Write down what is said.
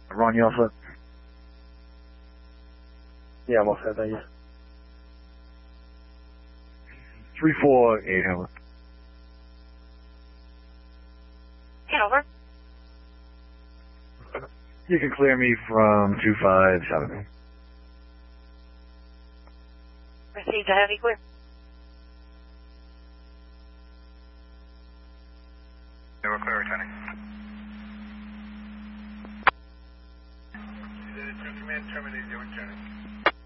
Ron, you all set? Yeah, I'm all set, thank you. 348, Howard. Over. You can clear me from 257. Received a heavy clear. They were clear, Lieutenant.